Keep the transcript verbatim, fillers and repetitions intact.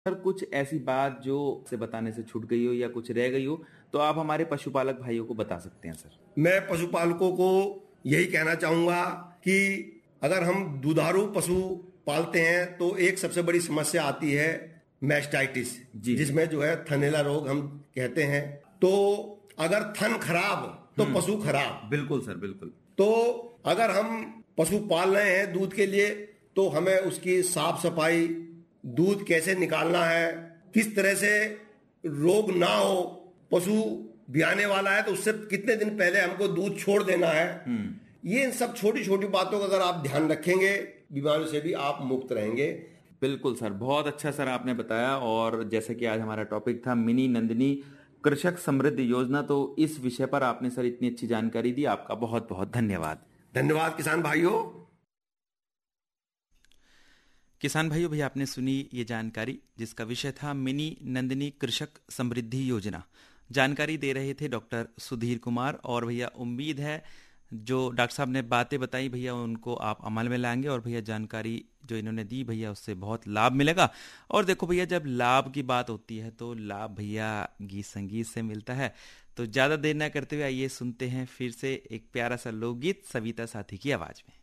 Sir कुछ ऐसी बात जो से बताने से छूट गई हो या कुछ रह गई हो तो आप हमारे पशुपालक भाइयों को बता सकते हैं सर। मैं पशुपालकों को यही कहना चाहूंगा कि अगर हम दुधारू पशु पालते हैं तो एक सबसे बड़ी समस्या आती है मैस्टाइटिस, जिसमें जो है थनैला रोग हम कहते हैं। तो अगर थन खराब तो पशु खराब। बिल्कुल सर, बिल्कुल। तो अगर हम पशु पाल रहे हैं दूध के लिए तो हमें उसकी साफ सफाई, दूध कैसे निकालना है, किस तरह से रोग ना हो, पशु ब्याने वाला है तो उससे कितने दिन पहले हमको दूध छोड़ देना है, ये इन सब छोटी छोटी बातों का अगर आप ध्यान रखेंगे बीमारियों से भी आप मुक्त रहेंगे। बिल्कुल सर, बहुत अच्छा सर आपने बताया। और जैसे कि आज हमारा टॉपिक था मिनी नंदिनी कृषक समृद्धि योजना, तो इस विषय पर आपने सर इतनी अच्छी जानकारी दी, आपका बहुत बहुत धन्यवाद। धन्यवाद किसान भाइयों। किसान भाइयों, भैया आपने सुनी ये जानकारी जिसका विषय था मिनी नंदिनी कृषक समृद्धि योजना। जानकारी दे रहे थे डॉक्टर सुधीर कुमार। और भैया उम्मीद है जो डॉक्टर साहब ने बातें बताई भैया उनको आप अमल में लाएंगे और भैया जानकारी जो इन्होंने दी भैया उससे बहुत लाभ मिलेगा। और देखो भैया, जब लाभ की बात होती है तो लाभ भैया गीत संगीत से मिलता है। तो ज़्यादा देर न करते हुए आइए सुनते हैं फिर से एक प्यारा सा लोकगीत सविता साथी की आवाज़ में।